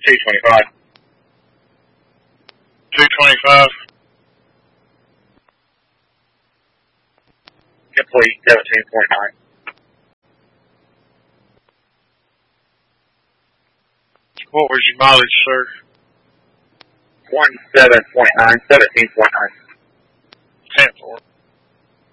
225. 225. Complete 17.9. What was your mileage, sir? 17.9. 17.9. 10-4.